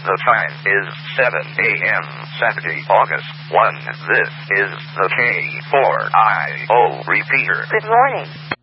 The time is 7 a.m. Saturday, August 1. This is the K4IO repeater. Good morning.